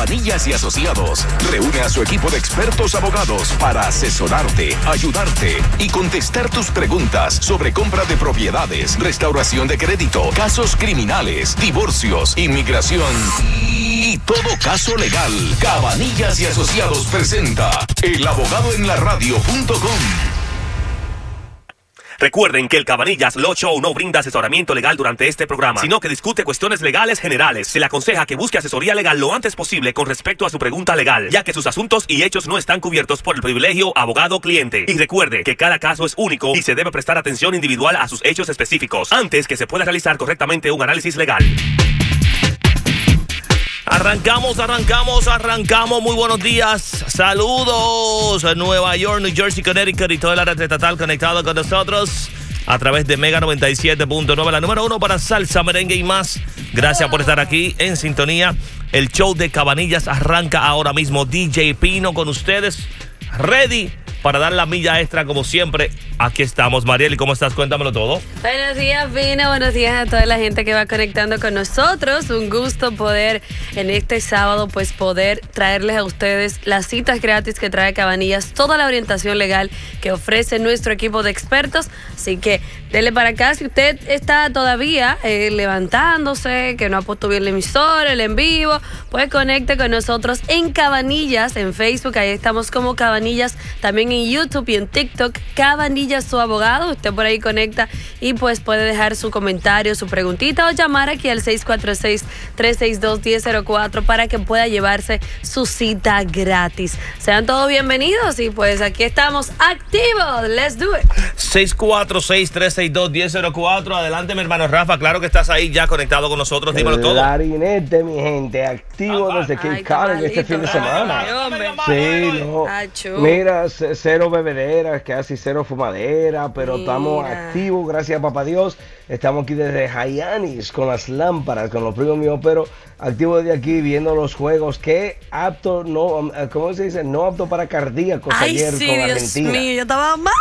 Cabanillas y Asociados reúne a su equipo de expertos abogados para asesorarte, ayudarte y contestar tus preguntas sobre compra de propiedades, restauración de crédito, casos criminales, divorcios, inmigración y todo caso legal. Cabanillas y Asociados presenta elabogadoenlaradio.com. Recuerden que el Cabanillas Law Show no brinda asesoramiento legal durante este programa, sino que discute cuestiones legales generales. Se le aconseja que busque asesoría legal lo antes posible con respecto a su pregunta legal, ya que sus asuntos y hechos no están cubiertos por el privilegio abogado-cliente. Y recuerde que cada caso es único y se debe prestar atención individual a sus hechos específicos antes que se pueda realizar correctamente un análisis legal. Arrancamos. Muy buenos días. Saludos a Nueva York, New Jersey, Connecticut y toda la red estatal conectado con nosotros a través de Mega 97.9, la número 1 para salsa, merengue y más. Gracias por estar aquí en sintonía. El show de Cabanillas arranca ahora mismo. DJ Pino con ustedes, ready para dar la milla extra como siempre. Aquí estamos. Marieli, ¿cómo estás? Cuéntamelo todo. Buenos días, Pino. Buenos días a toda la gente que va conectando con nosotros. Un gusto poder en este sábado pues poder traerles a ustedes las citas gratis que trae Cabanillas, toda la orientación legal que ofrece nuestro equipo de expertos. Así que dele para acá. Si usted está todavía levantándose, que no ha puesto bien el emisor, el en vivo, pues conecte con nosotros en Cabanillas, en Facebook. Ahí estamos como Cabanillas, también en YouTube y en TikTok, Cabanillas su abogado. Usted por ahí conecta y pues puede dejar su comentario, su preguntita o llamar aquí al 646-362-1004 para que pueda llevarse su cita gratis. Sean todos bienvenidos y pues aquí estamos activos. Let's do it. 646-362-1004. Adelante, mi hermano Rafa. Claro que estás ahí ya conectado con nosotros. Dímelo todo. Clarinete, mi gente. Activo desde Cape Cod este fin de semana. Sí, no. Mira, cero bebederas, casi cero fumadera, pero estamos activos, gracias a papá Dios. Estamos aquí desde Hyannis con las lámparas, con los primos míos, pero activos desde aquí viendo los juegos. Qué apto, no, ¿cómo se dice? No apto para cardíacos. Ay, ayer sí, con Dios Argentina. Mío, yo estaba mal.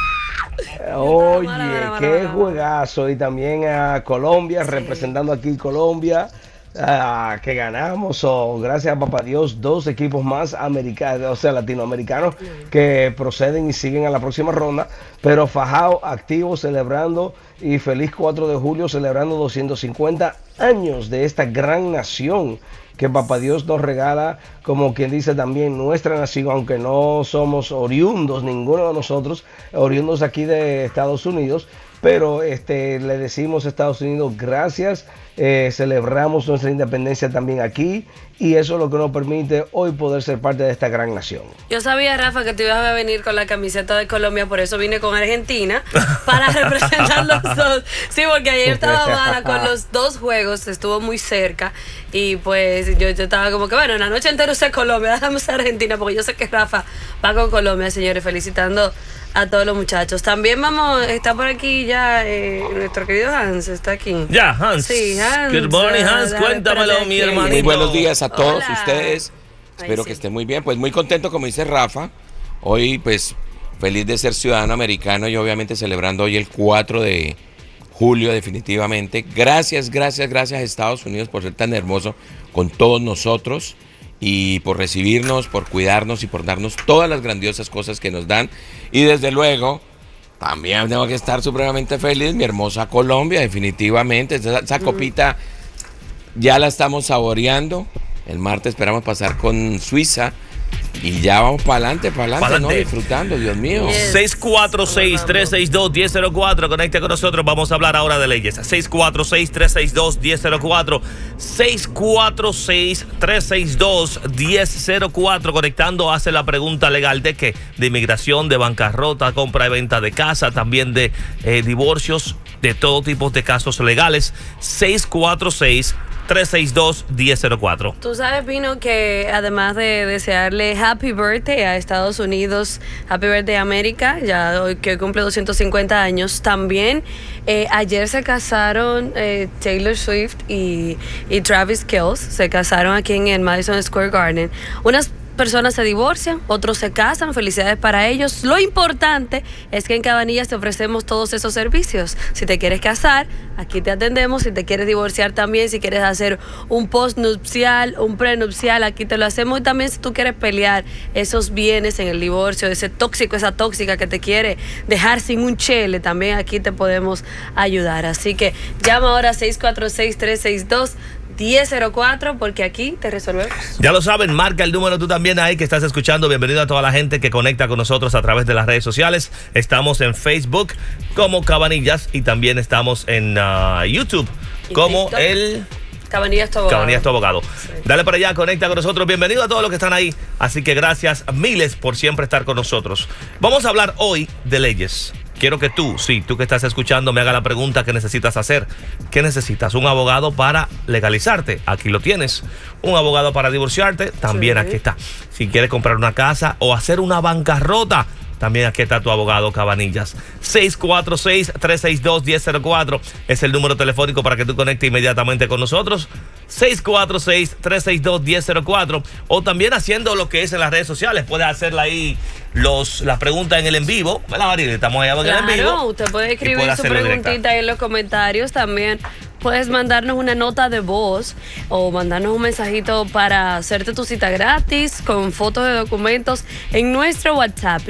Oye, qué juegazo. Y también a Colombia, representando aquí Colombia. Que ganamos, gracias a papá Dios, 2 equipos más americanos, o sea, latinoamericanos que proceden y siguen a la próxima ronda, pero fajado, activo, celebrando y feliz 4 de julio, celebrando 250 años de esta gran nación que papá Dios nos regala, como quien dice también nuestra nación, aunque no somos oriundos, ninguno de nosotros, oriundos aquí de Estados Unidos, pero le decimos a Estados Unidos gracias. Celebramos nuestra independencia también aquí y eso es lo que nos permite hoy poder ser parte de esta gran nación. Yo sabía, Rafa, que tú ibas a venir con la camiseta de Colombia, por eso vine con Argentina para representar los dos. Sí, porque ayer estaba mala con los 2 juegos, estuvo muy cerca y pues yo estaba como que bueno, la noche entera usé Colombia, déjame usar Argentina porque yo sé que Rafa va con Colombia, señores, felicitando a todos los muchachos. También está por aquí ya nuestro querido Hans, está aquí. Ya, Hans. Sí, Hans. Good morning, Hans. Cuéntamelo, mi hermanito. Muy buenos días a todos ustedes. Ay, Espero sí. que estén muy bien. Pues muy contento, como dice Rafa. Hoy, pues, feliz de ser ciudadano americano y obviamente celebrando hoy el 4 de julio, definitivamente. Gracias a Estados Unidos por ser tan hermoso con todos nosotros y por recibirnos, por cuidarnos y por darnos todas las grandiosas cosas que nos dan. Y desde luego, también tengo que estar supremamente feliz, mi hermosa Colombia, definitivamente. Esa copita ya la estamos saboreando. El martes esperamos pasar con Suiza. Y ya vamos para adelante, ¿no? Disfrutando, Dios mío. 646-362-1004. Conecte con nosotros. Vamos a hablar ahora de leyes. 646-362-1004. 646-362-1004. Conectando, hace la pregunta legal de qué? De inmigración, de bancarrota, compra y venta de casa, también de divorcios, de todo tipo de casos legales. 646-362-1004. Tú sabes, Pino, que además de desearle Happy Birthday a Estados Unidos, Happy Birthday América, ya hoy que cumple 250 años, también ayer se casaron Taylor Swift y Travis Kelce, se casaron aquí en el Madison Square Garden. Unas personas se divorcian, otros se casan, felicidades para ellos. Lo importante es que en Cabanillas te ofrecemos todos esos servicios. Si te quieres casar, aquí te atendemos. Si te quieres divorciar también, si quieres hacer un postnupcial, un prenupcial, aquí te lo hacemos. Y también si tú quieres pelear esos bienes en el divorcio, ese tóxico, esa tóxica que te quiere dejar sin un chele, también aquí te podemos ayudar. Así que llama ahora 646-362-1004 porque aquí te resolvemos. Ya lo saben, marca el número tú también ahí que estás escuchando. Bienvenido a toda la gente que conecta con nosotros a través de las redes sociales. Estamos en Facebook como Cabanillas y también estamos en YouTube como TikTok. el Cabanillas tu abogado. Cabanillas tu abogado. Sí. Dale para allá, conecta con nosotros. Bienvenido a todos los que están ahí. Así que gracias miles por siempre estar con nosotros. Vamos a hablar hoy de leyes. Quiero que tú que estás escuchando, me haga la pregunta que necesitas hacer. ¿Qué necesitas? ¿Un abogado para legalizarte? Aquí lo tienes. ¿Un abogado para divorciarte? También aquí está. Si quieres comprar una casa o hacer una bancarrota, también aquí está tu abogado Cabanillas. 646-362-1004 es el número telefónico para que tú conectes inmediatamente con nosotros. 646-362-1004 o también haciendo lo que es en las redes sociales. Puedes hacerla ahí las preguntas en el en vivo. ¿Verdad, Maril? Estamos allá en el en vivo. Claro, usted puede escribir su preguntita ahí en los comentarios también. Puedes mandarnos una nota de voz o mandarnos un mensajito para hacerte tu cita gratis con fotos de documentos en nuestro WhatsApp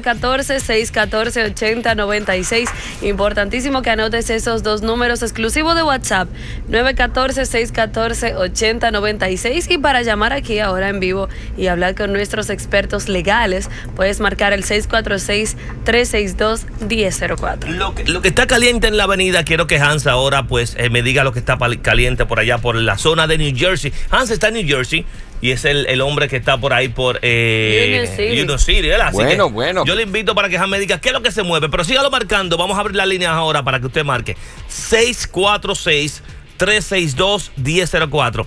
914-614-8096. Importantísimo que anotes esos dos números exclusivos de WhatsApp 914-614-8096 y para llamar aquí ahora en vivo y hablar con nuestros expertos legales puedes marcar el 646-362-1004. Lo que está caliente en la avenida, quiero que Hans ahora pues me diga lo que está caliente por allá, por la zona de New Jersey. Hans está en New Jersey y es el hombre que está por ahí por Union City, ¿verdad? Así bueno. Yo le invito para que Hans me diga qué es lo que se mueve, pero sígalo marcando. Vamos a abrir las líneas ahora para que usted marque 646-362-1004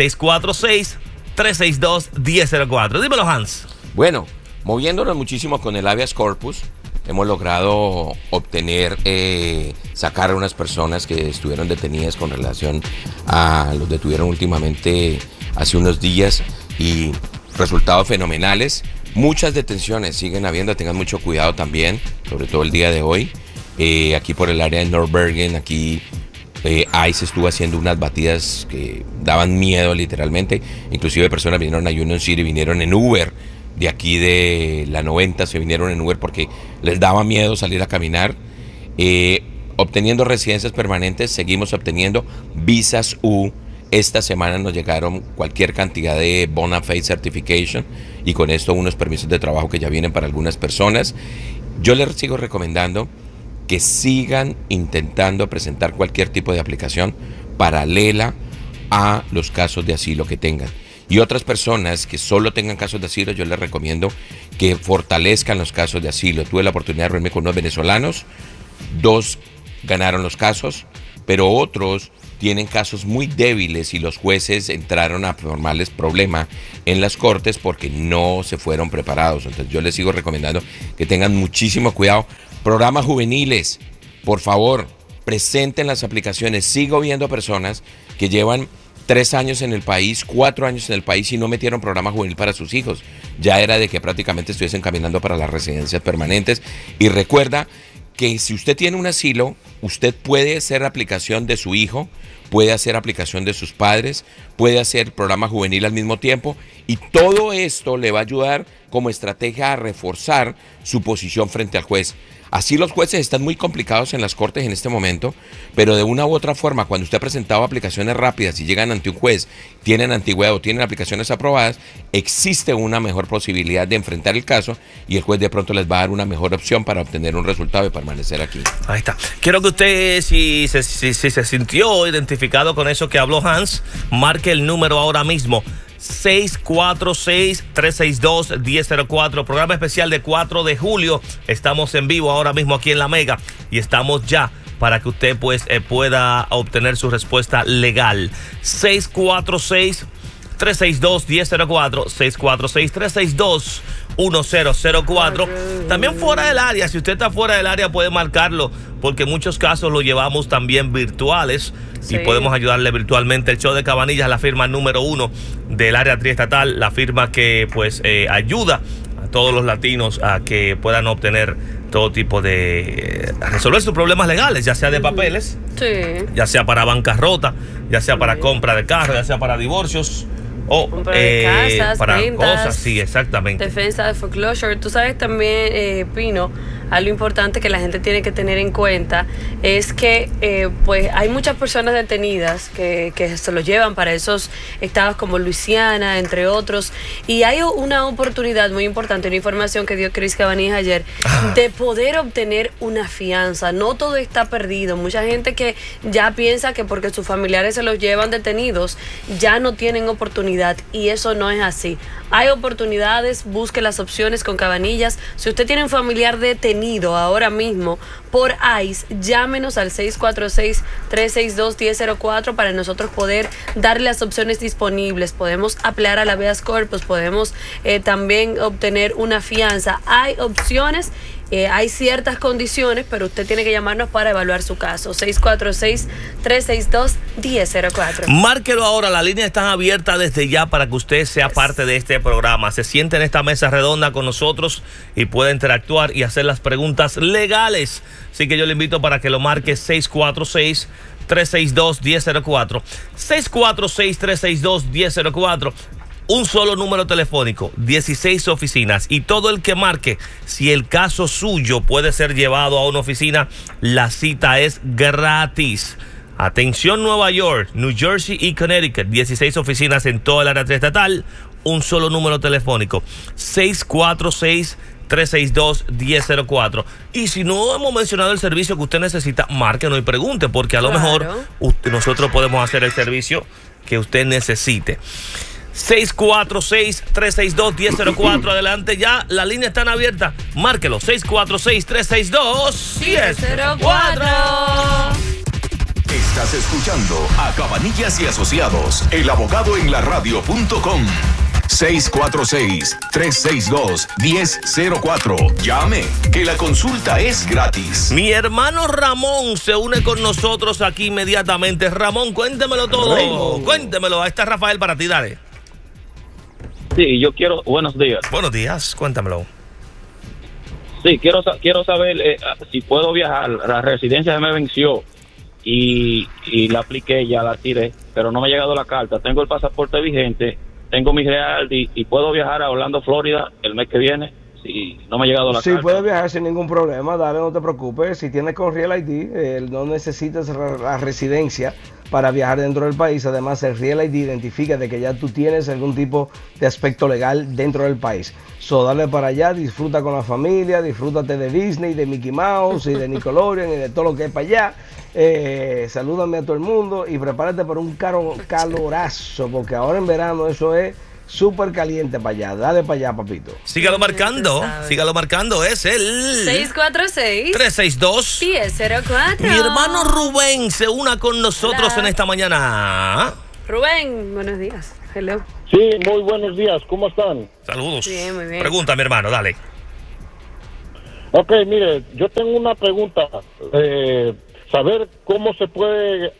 646-362-1004. Dímelo, Hans. Bueno, moviéndonos muchísimo con el habeas corpus, hemos logrado obtener, sacar a unas personas que estuvieron detenidas con relación a los detuvieron últimamente hace unos días y resultados fenomenales. Muchas detenciones siguen habiendo, tengan mucho cuidado también, sobre todo el día de hoy. Aquí por el área de North Bergen, aquí ICE estuvo haciendo unas batidas que daban miedo literalmente. Inclusive personas vinieron a Union City, vinieron en Uber. De aquí de la 90 se vinieron en Uber porque les daba miedo salir a caminar. Obteniendo residencias permanentes, seguimos obteniendo visas U. Esta semana nos llegaron cualquier cantidad de bona fide certification y con esto unos permisos de trabajo que ya vienen para algunas personas. Yo les sigo recomendando que sigan intentando presentar cualquier tipo de aplicación paralela a los casos de asilo que tengan. Y otras personas que solo tengan casos de asilo, yo les recomiendo que fortalezcan los casos de asilo. Tuve la oportunidad de reunirme con unos venezolanos, 2 ganaron los casos, pero otros tienen casos muy débiles y los jueces entraron a formarles problema en las cortes porque no se fueron preparados. Entonces yo les sigo recomendando que tengan muchísimo cuidado. Programas juveniles, por favor, presenten las aplicaciones. Sigo viendo personas que llevan 3 años en el país, 4 años en el país y no metieron programa juvenil para sus hijos. Ya era de que prácticamente estuviesen caminando para las residencias permanentes. Y recuerda que si usted tiene un asilo, usted puede hacer aplicación de su hijo, puede hacer aplicación de sus padres, puede hacer programa juvenil al mismo tiempo y todo esto le va a ayudar como estrategia a reforzar su posición frente al juez. Así los jueces están muy complicados en las cortes en este momento, pero de una u otra forma, cuando usted ha presentado aplicaciones rápidas y llegan ante un juez, tienen antigüedad o tienen aplicaciones aprobadas, existe una mejor posibilidad de enfrentar el caso y el juez de pronto les va a dar una mejor opción para obtener un resultado y permanecer aquí. Ahí está. Quiero que usted, si se sintió identificado con eso que habló Hans, marque el número ahora mismo. 646-362-1004, programa especial de 4 de julio. Estamos en vivo ahora mismo aquí en La Mega y estamos ya para que usted pues pueda obtener su respuesta legal. 646 646-362-1004, 646-362-1004. También fuera del área, si usted está fuera del área puede marcarlo, porque en muchos casos lo llevamos también virtuales y podemos ayudarle virtualmente. El show de Cabanillas es la firma número 1 del área triestatal, la firma que pues ayuda a todos los latinos a que puedan obtener todo tipo de resolver sus problemas legales, ya sea de papeles, ya sea para bancarrota, ya sea para compra de carro, ya sea para divorcios o compra de casas, para ventas, cosas, sí, exactamente. Defensa de foreclosure. Tú sabes también, Pino, algo importante que la gente tiene que tener en cuenta es que pues hay muchas personas detenidas que se lo llevan para esos estados como Luisiana, entre otros, y hay una oportunidad muy importante, una información que dio Chris Cabanillas ayer, de poder obtener una fianza. No todo está perdido. Mucha gente que ya piensa que porque sus familiares se los llevan detenidos ya no tienen oportunidad, y eso no es así. Hay oportunidades, busque las opciones con Cabanillas. Si usted tiene un familiar detenido ahora mismo por ICE, llámenos al 646-362-1004 para nosotros poder darle las opciones disponibles. Podemos apelar a la habeas corpus, podemos también obtener una fianza. Hay opciones. Hay ciertas condiciones, pero usted tiene que llamarnos para evaluar su caso. 646-362-1004. Márquelo ahora, las líneas están abiertas desde ya para que usted sea parte de este programa. Se siente en esta mesa redonda con nosotros y puede interactuar y hacer las preguntas legales. Así que yo le invito para que lo marque 646-362-1004. 646-362-1004. Un solo número telefónico, 16 oficinas, y todo el que marque, si el caso suyo puede ser llevado a una oficina, la cita es gratis. Atención Nueva York, New Jersey y Connecticut, 16 oficinas en toda el área triestatal, un solo número telefónico, 646-362-1004. Y si no hemos mencionado el servicio que usted necesita, márquenos y pregunte, porque a lo mejor nosotros podemos hacer el servicio que usted necesite. 646-362-1004. Adelante ya, las líneas están abiertas. Márquelo, 646-362-1004. Estás escuchando a Cabanillas y Asociados, el abogado en la radio.com. 646-362-1004. Llame, que la consulta es gratis. Mi hermano Ramón se une con nosotros aquí inmediatamente. Ramón, cuéntemelo todo. Cuéntemelo. Ahí está Rafael para ti, dale. Sí, yo quiero... Buenos días. Buenos días, cuéntamelo. Sí, quiero saber si puedo viajar. La residencia se me venció y la apliqué, ya la tiré, pero no me ha llegado la carta. Tengo el pasaporte vigente, tengo mi Real y puedo viajar a Orlando, Florida, el mes que viene. Si no me ha llegado la carta. Sí, puedes viajar sin ningún problema, dale, no te preocupes. Si tienes con Real ID, no necesitas la residencia para viajar dentro del país. Además, el Real ID identifica de que ya tú tienes algún tipo de aspecto legal dentro del país. So, dale para allá, disfruta con la familia, disfrútate de Disney, de Mickey Mouse y de Nickelodeon y de todo lo que es para allá. Salúdame a todo el mundo y prepárate para un calorazo, porque ahora en verano eso es súper caliente para allá. Dale para allá, papito. Sígalo marcando. Es el 646-362-1004. Mi hermano Rubén se una con nosotros en esta mañana. Rubén, buenos días. Hello. Sí, muy buenos días. ¿Cómo están? Saludos. Bien, muy bien. Pregunta, mi hermano, dale. Ok, mire, yo tengo una pregunta. Saber cómo se puede...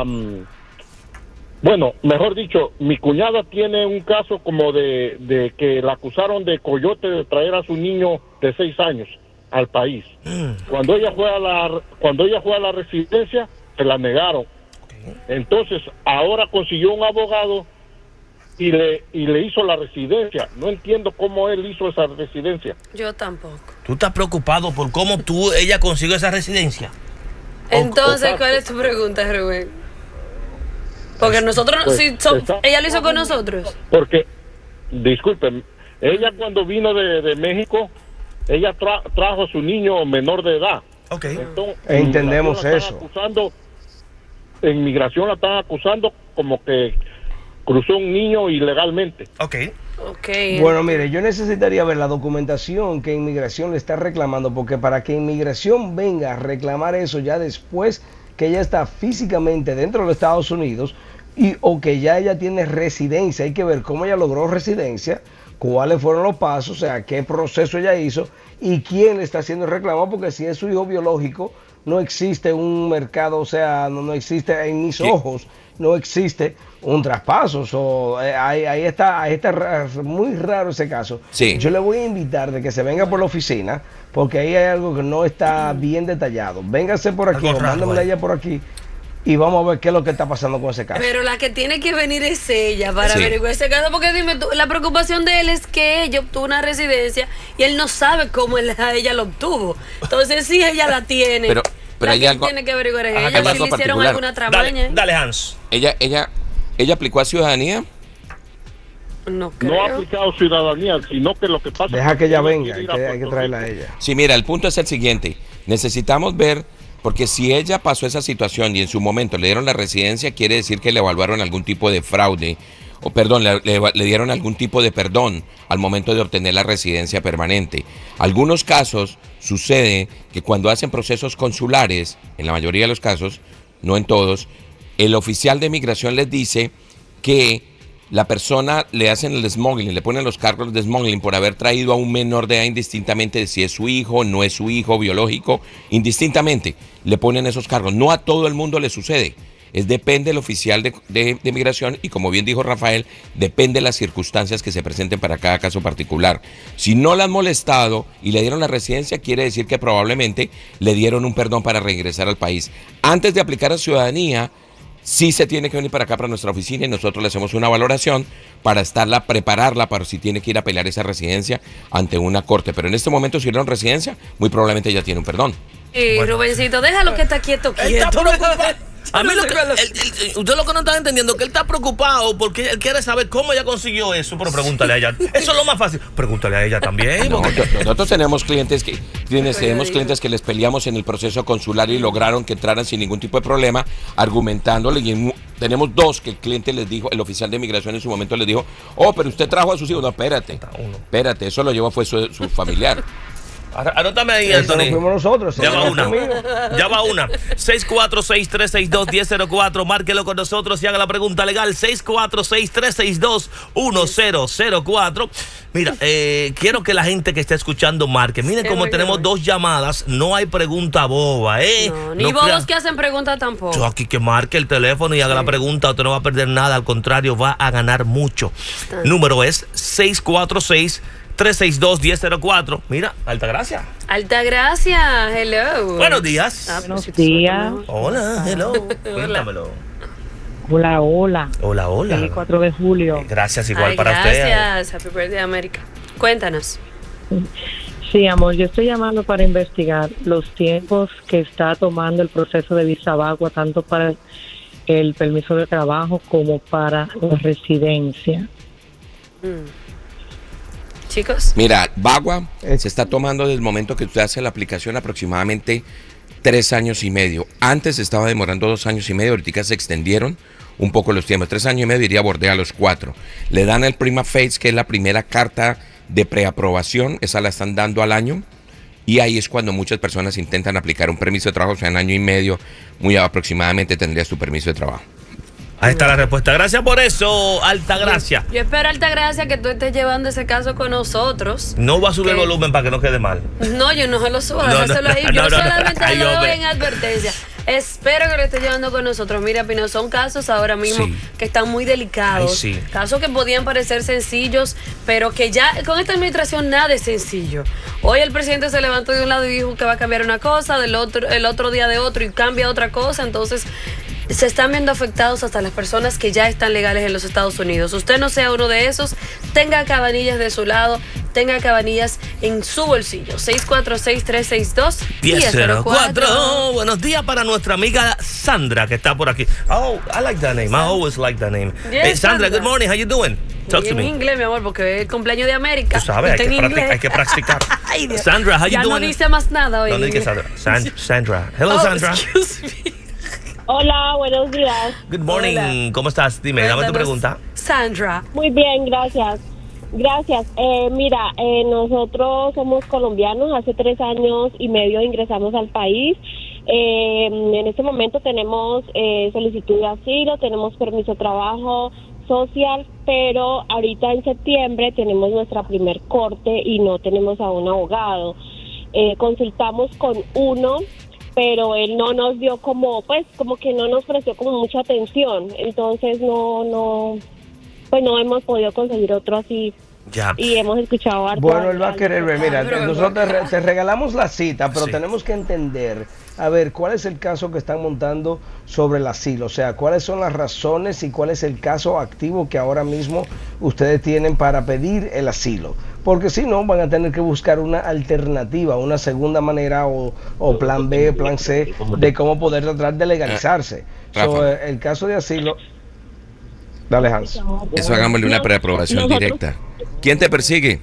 Bueno, mejor dicho, mi cuñada tiene un caso como de que la acusaron de coyote, de traer a su niño de 6 años al país. Cuando ella fue a la residencia, se la negaron. Entonces, ahora consiguió un abogado y le hizo la residencia. No entiendo cómo él hizo esa residencia. Yo tampoco. ¿Tú estás preocupado por cómo ella consiguió esa residencia? Entonces, ¿cuál es tu pregunta, Rubén? Porque nosotros, pues, ella lo hizo con nosotros. Porque, disculpen, ella cuando vino de México, ella trajo a su niño menor de edad. Ok. Entonces, Entendemos eso. En migración la están acusando como que cruzó un niño ilegalmente. Ok. Bueno, mire, yo necesitaría ver la documentación que Inmigración le está reclamando, porque para que Inmigración venga a reclamar eso ya después que ella está físicamente dentro de los Estados Unidos, o que ya ella tiene residencia. Hay que ver cómo ella logró residencia, cuáles fueron los pasos, o sea, qué proceso ella hizo y quién le está haciendo el reclamo, porque si es su hijo biológico, no existe un mercado, o sea, no existe en mis ojos, no existe un traspaso. Ahí está muy raro ese caso. Sí. Yo le voy a invitar de que se venga por la oficina, porque ahí hay algo que no está bien detallado. Véngase por aquí, o mándamela ella por aquí, y vamos a ver qué es lo que está pasando con ese caso. Pero la que tiene que venir es ella para averiguar ese caso, porque dime tú, la preocupación de él es que ella obtuvo una residencia y él no sabe cómo ella lo obtuvo. Entonces sí, ella la tiene. Pero la hay que algo, tiene que averiguar es hay ella, algo si le hicieron particular. alguna tramaña. Dale, Hans. Ella aplicó a ciudadanía. No creo. No ha aplicado ciudadanía, sino que lo que pasa Deja es que ella ella venga, quiere ir a hay que Puerto traerla a Rico. ella. Sí, mira, el punto es el siguiente. Necesitamos ver, porque si ella pasó esa situación y en su momento le dieron la residencia, quiere decir que le evaluaron algún tipo de fraude, o perdón, le dieron algún tipo de perdón al momento de obtener la residencia permanente. Algunos casos sucede que cuando hacen procesos consulares, en la mayoría de los casos, no en todos, el oficial de migración les dice que la persona le hacen el smuggling, le ponen los cargos de smuggling por haber traído a un menor de edad, indistintamente de si es su hijo, no es su hijo biológico, indistintamente le ponen esos cargos. No a todo el mundo le sucede. Depende del oficial de migración y, como bien dijo Rafael, depende de las circunstancias que se presenten para cada caso particular. Si no la han molestado y le dieron la residencia, quiere decir que probablemente le dieron un perdón para regresar al país. Antes de aplicar a ciudadanía, sí se tiene que venir para acá, para nuestra oficina, y nosotros le hacemos una valoración para prepararla para si tiene que ir a pelear esa residencia ante una corte. Pero en este momento, si le dieron residencia, muy probablemente ya tiene un perdón. Rubencito, déjalo que está quieto. A mí usted lo que no está entendiendo es que él está preocupado porque él quiere saber cómo ella consiguió eso, pero pregúntale a ella. Eso es lo más fácil. Pregúntale a ella también. No, nosotros tenemos clientes que les peleamos en el proceso consular y lograron que entraran sin ningún tipo de problema, argumentándole. Y tenemos dos que el cliente les dijo, el oficial de migración en su momento les dijo, oh, pero usted trajo a sus hijos. No, espérate, eso lo llevó fue su familiar. Anótame ahí, Eso Anthony. lo fuimos nosotros. Ya va una. Ya va una. 646-362-1004. Márquelo con nosotros y haga la pregunta legal. 646-362-1004. Mira, quiero que la gente que está escuchando marque. Miren cómo tenemos dos llamadas. No hay pregunta boba, ¿eh? No, ni bobos que hacen preguntas tampoco. Yo aquí que marque el teléfono y haga la pregunta. Usted no va a perder nada. Al contrario, va a ganar mucho. Número es 646-362-1004. Mira, Altagracia. Altagracia, hello. Buenos días. Buenos días. Hola, hello. Cuéntamelo. Hola, hola. Hola, hola. El 4 de julio. Gracias, igual Ay, para usted. gracias. Happy birthday, América. Cuéntanos. Sí, amor, yo estoy llamando para investigar los tiempos que está tomando el proceso de visa VAWA, tanto para el permiso de trabajo como para la residencia. Chicos. Mira, VAWA se está tomando desde el momento que usted hace la aplicación aproximadamente 3 años y medio. Antes estaba demorando 2 años y medio, ahorita se extendieron un poco los tiempos. 3 años y medio iría a bordea los 4. Le dan el prima facie, que es la primera carta de preaprobación, esa la están dando al año. Y ahí es cuando muchas personas intentan aplicar un permiso de trabajo, o sea, en año y medio, muy aproximadamente tendrías tu permiso de trabajo. Ahí está la respuesta. Gracias por eso, Altagracia. Yo espero, Altagracia, que tú estés llevando ese caso con nosotros. No va a subir el volumen para que no quede mal. No, yo no se lo subo, No, déjaselo ahí. Yo solamente Ay, lo doy hombre. en advertencia. Espero que lo estés llevando con nosotros. Mira, Pino, son casos ahora mismo que están muy delicados. Ay, sí. Casos que podían parecer sencillos, pero que ya con esta administración nada es sencillo. Hoy el presidente se levantó de un lado y dijo que va a cambiar una cosa, el otro día de otro y cambia otra cosa. Entonces se están viendo afectados hasta las personas que ya están legales en los Estados Unidos. Usted no sea uno de esos, tenga Cabanillas de su lado, tenga Cabanillas en su bolsillo. 646-362-1004. Buenos días para nuestra amiga Sandra, que está por aquí. Oh, I like that name. I always like that name. Yes, Hey, Sandra, Sandra. good morning. How you doing? Talk to En me. inglés, mi amor, porque es el cumpleaños de América. Tú sabes, Está en inglés. hay que practicar. Ay, Dios. Sandra, how you Ya doing? no dice más nada hoy. No, no dice Sandra. Sandra. Hello, Sandra. Excuse me. Hola, buenos días. Good morning. Hola. ¿Cómo estás? Dime, dame tu Cuéntanos, pregunta. Sandra. Muy bien, gracias. Gracias. Mira, nosotros somos colombianos. Hace 3 años y medio ingresamos al país En este momento tenemos solicitud de asilo, tenemos permiso de trabajo social, pero ahorita en septiembre tenemos nuestra primer corte y no tenemos a un abogado. Consultamos con uno, pero él no nos dio como que no nos prestó como mucha atención, entonces no hemos podido conseguir otro así. Ya. Y hemos escuchado harto. Bueno, él va a querer ver. Mira, nosotros te regalamos la cita, pero tenemos que entender, a ver, cuál es el caso que están montando sobre el asilo. O sea, cuáles son las razones y cuál es el caso activo que ahora mismo ustedes tienen para pedir el asilo. Porque si no, van a tener que buscar una alternativa, una segunda manera o plan B, plan C, de cómo poder tratar de legalizarse. El caso de asilo... Dale, Hans. Eso hagámosle una preaprobación directa. ¿Quién te persigue?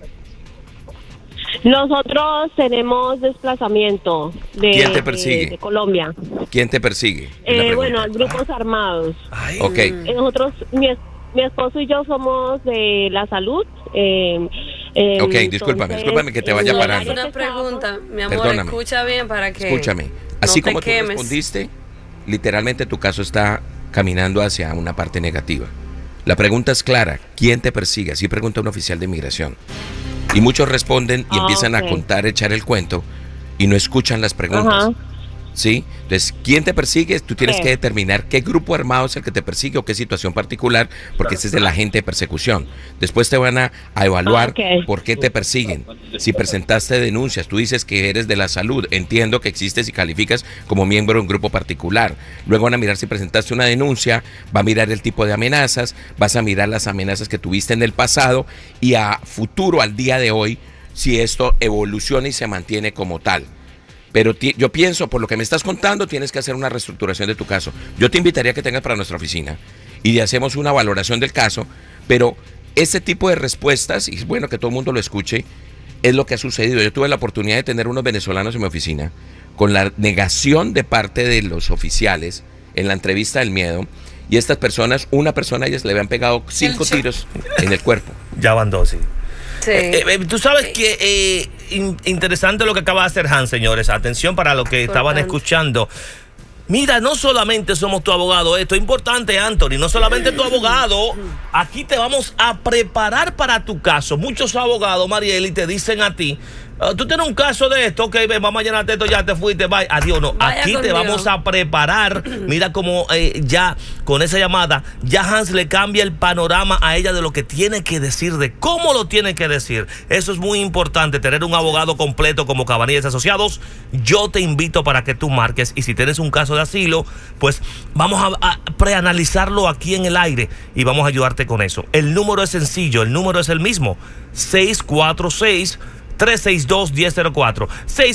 Nosotros tenemos desplazamiento ¿Quién te persigue? De Colombia. ¿Quién te persigue? Bueno, grupos armados. Ok. Nosotros, mi esposo y yo somos de la salud. Ok, discúlpame que te vaya parando. Una pregunta, mi amor, Perdóname. escucha bien para que Escúchame. Así no te como tú quemes. respondiste, literalmente tu caso está caminando hacia una parte negativa. La pregunta es clara, ¿quién te persigue? Así pregunta un oficial de inmigración. Y muchos responden y empiezan a contar, echar el cuento y no escuchan las preguntas. ¿Sí? Entonces, ¿quién te persigue? Tú tienes que determinar qué grupo armado es el que te persigue o qué situación particular, porque ese es el agente de persecución. Después te van a evaluar por qué te persiguen. Si presentaste denuncias, tú dices que eres de la salud, entiendo que existes y calificas como miembro de un grupo particular. Luego van a mirar si presentaste una denuncia, va a mirar el tipo de amenazas, vas a mirar las amenazas que tuviste en el pasado y a futuro, al día de hoy, si esto evoluciona y se mantiene como tal. Pero yo pienso, por lo que me estás contando, tienes que hacer una reestructuración de tu caso. Yo te invitaría a que tengas para nuestra oficina y hacemos una valoración del caso, pero ese tipo de respuestas, y es bueno que todo el mundo lo escuche, es lo que ha sucedido. Yo tuve la oportunidad de tener unos venezolanos en mi oficina con la negación de parte de los oficiales en la entrevista del miedo, y estas personas, una persona a ellas le habían pegado 5 tiros en el cuerpo. Ya van 2, sí. Sí. Tú sabes que interesante lo que acaba de hacer Hans, señores. Atención para lo que estaban escuchando. Mira, no solamente somos tu abogado, esto es importante, Anthony, no solamente tu abogado, aquí te vamos a preparar para tu caso. Muchos abogados, Marieli, te dicen a ti, tú tienes un caso de esto, ok, ven, vamos a llenarte esto, ya te fuiste, bye, adiós, no. Vaya aquí te Dios. vamos a preparar. Mira cómo ya con esa llamada, ya Hans le cambia el panorama a ella de lo que tiene que decir, de cómo lo tiene que decir. Eso es muy importante, tener un abogado completo como Cabanillas Asociados. Yo te invito para que tú marques, y si tienes un caso de asilo, pues vamos a preanalizarlo aquí en el aire y vamos a ayudarte con eso. El número es sencillo, el número es el mismo, 646-362-1004.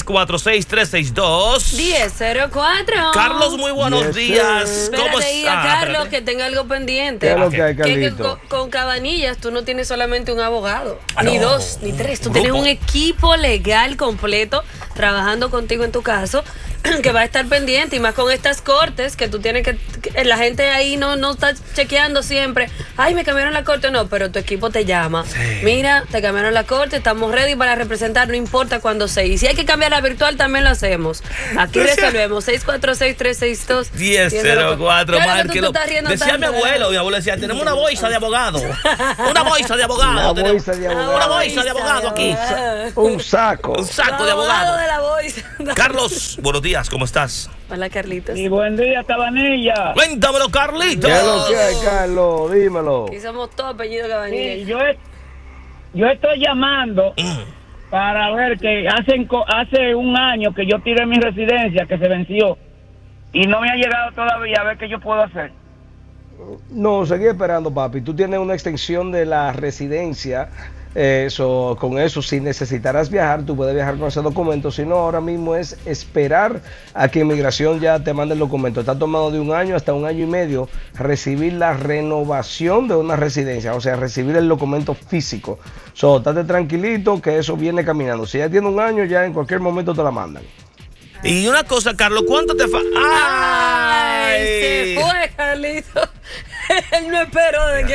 646-362-1004. Carlos, muy buenos días. ¿Cómo Espérate, estás? Carlos, que tenga algo pendiente. ¿Qué es lo que hay, Que Carlito? con Cabanillas tú no tienes solamente un abogado, Ah, ni no. 2, ni 3. Tú Un tienes grupo. un equipo legal completo trabajando contigo en tu caso, que va a estar pendiente, y más con estas cortes que tú tienes que la gente ahí no está chequeando siempre. Ay, me cambiaron la corte, no, pero tu equipo te llama. Mira, te cambiaron la corte, estamos ready para representar, no importa cuándo sea. Y si hay que cambiar la virtual, también lo hacemos. Aquí resolvemos. 646-362-1004. Márquelo. Decía mi abuelo decía, tenemos una bolsa de abogado. Una bolsa de abogado. Una bolsa de abogado. Una bolsa de abogado aquí. Un saco. Un saco de abogado. de la bolsa. Carlos, buenos días, ¿cómo estás? Hola, Carlitos. Y buen día, Cabanilla. Cuéntamelo, Carlitos. ¿Qué es lo que hay, Carlos? Dímelo. Aquí somos todos apellido Cabanilla. Sí, yo estoy llamando para ver que hace un año que yo tiré mi residencia, que se venció, y no me ha llegado todavía, a ver qué yo puedo hacer. No, seguí esperando, papi. Tú tienes una extensión de la residencia. Con eso, si necesitarás viajar, tú puedes viajar con ese documento. Si no, ahora mismo es esperar a que inmigración ya te mande el documento. Está tomado de 1 año hasta 1 año y medio recibir la renovación de una residencia, o sea, recibir el documento físico. Estate tranquilito que eso viene caminando. Si ya tiene 1 año, ya en cualquier momento te la mandan. Y una cosa, Carlos, ¿cuánto te falta? ¡Ay! Se fue, Carlito. Él no esperó de que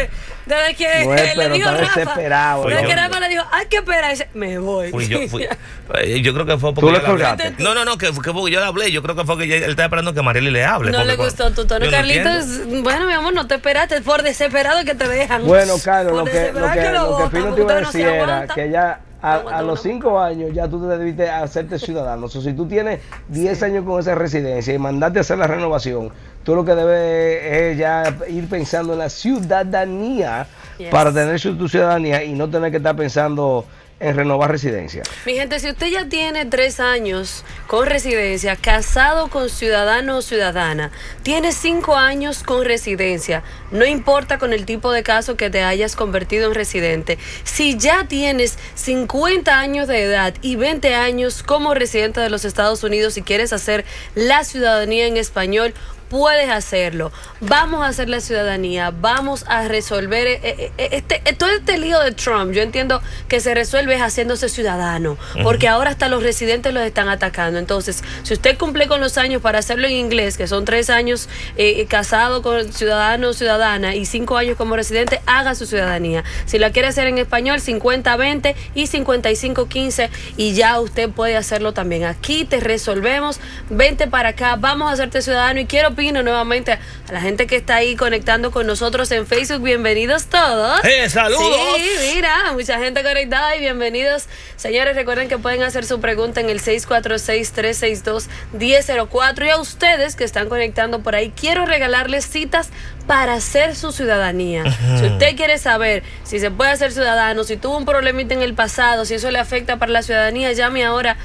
Desde que No es, le pero dijo está Rafa, desesperado. desde ¿no? que Rafa le dijo, hay que esperar, dice, me voy. Yo creo que fue ¿Tú porque le yo le hablé. colgaste? No, que porque yo le hablé. Yo creo que fue que él estaba esperando que Marieli le hable. No le gustó tu tono, yo no Carlitos. entiendo. Bueno, mi amor, no te esperaste, por desesperado que te dejan. Bueno, Carlos, Por lo que desesperado Pino te iba a botan, porque decir ustedes no se era aguantan. que ya Aguanta a los 5 años ya tú te debiste hacerte ciudadano. O sea, si tú tienes 10 años con esa residencia y mandaste a hacer la renovación, tú lo que debes es ya ir pensando en la ciudadanía para tener tu ciudadanía y no tener que estar pensando en renovar residencia. Mi gente, si usted ya tiene 3 años con residencia, casado con ciudadano o ciudadana, tiene 5 años con residencia, no importa con el tipo de caso que te hayas convertido en residente. Si ya tienes 50 años de edad y 20 años como residente de los Estados Unidos y quieres hacer la ciudadanía en español, puedes hacerlo. Vamos a hacer la ciudadanía, vamos a resolver todo este lío de Trump. Yo entiendo que se resuelve haciéndose ciudadano, porque ahora hasta los residentes los están atacando. Entonces, si usted cumple con los años para hacerlo en inglés, que son 3 años casado con ciudadano o ciudadana y 5 años como residente, haga su ciudadanía. Si la quiere hacer en español, 50-20 y 55-15, y ya usted puede hacerlo también. Aquí te resolvemos, vente para acá, vamos a hacerte ciudadano. Y quiero nuevamente a la gente que está ahí conectando con nosotros en Facebook, bienvenidos todos. ¡Saludos! Sí, mira, mucha gente conectada y bienvenidos. Señores, recuerden que pueden hacer su pregunta en el 646-362-1004. Y a ustedes que están conectando por ahí, quiero regalarles citas para hacer su ciudadanía. Si usted quiere saber si se puede hacer ciudadano, si tuvo un problemita en el pasado, si eso le afecta para la ciudadanía, llame ahora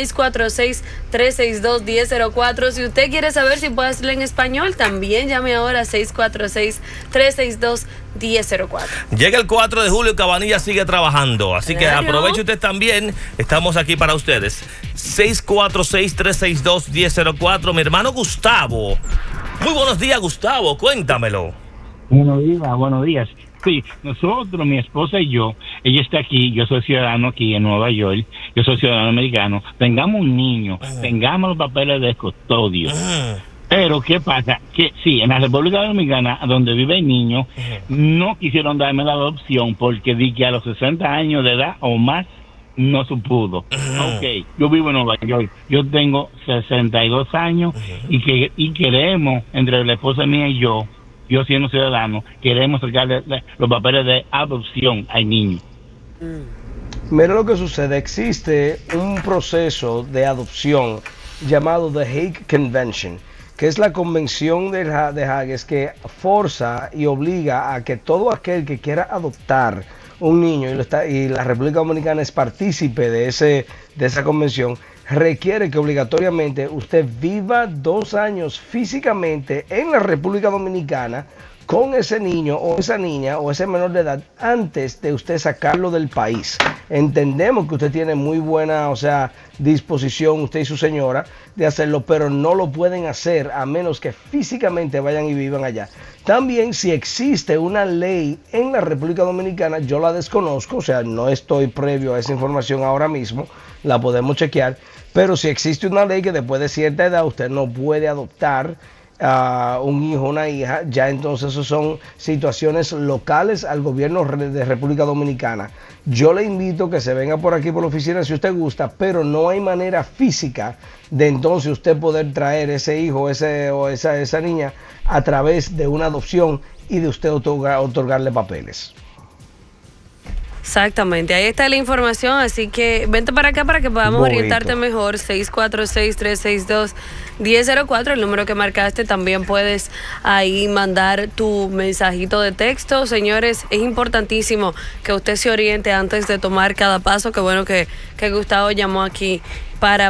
646-362-1004. Si usted quiere saber si puede hacerlo en español, también llame ahora 646-362-1004. Llega el 4 de julio y Cabanilla sigue trabajando, así que Claro. aproveche usted también. Estamos aquí para ustedes. 646-362-1004. Mi hermano Gustavo. Muy buenos días, Gustavo, cuéntamelo. Buenos días. Sí, nosotros, mi esposa y yo, ella está aquí, yo soy ciudadano aquí en Nueva York, yo soy ciudadano americano, tengamos un niño, tengamos los papeles de custodio. Pero, ¿qué pasa? Que sí, en la República Dominicana, donde vive el niño, no quisieron darme la adopción porque di que a los 60 años de edad o más no se pudo. Ok, yo vivo en Nueva York, yo tengo 62 años y queremos, entre la esposa mía y yo siendo ciudadano, queremos sacarle los papeles de adopción al niño. Mira lo que sucede, existe un proceso de adopción llamado The Hague Convention, que es la convención de Hague, que forza y obliga a que todo aquel que quiera adoptar un niño y la República Dominicana es partícipe de esa convención, requiere que obligatoriamente usted viva 2 años físicamente en la República Dominicana con ese niño o esa niña o ese menor de edad antes de usted sacarlo del país. Entendemos que usted tiene muy buena, disposición, usted y su señora, de hacerlo, pero no lo pueden hacer a menos que físicamente vayan y vivan allá. También, si existe una ley en la República Dominicana, yo la desconozco, no estoy previo a esa información ahora mismo, la podemos chequear, pero si existe una ley que después de cierta edad usted no puede adoptar un hijo o una hija, ya entonces eso son situaciones locales al gobierno de República Dominicana. Yo le invito que se venga por aquí por la oficina si usted gusta, pero no hay manera física de entonces usted poder traer ese hijo o esa niña a través de una adopción y de usted otorgarle papeles. Exactamente, ahí está la información, así que vente para acá para que podamos orientarte mejor. 646-362-1004, el número que marcaste. También puedes ahí mandar tu mensajito de texto. Señores, es importantísimo que usted se oriente antes de tomar cada paso. Qué bueno que Gustavo llamó aquí para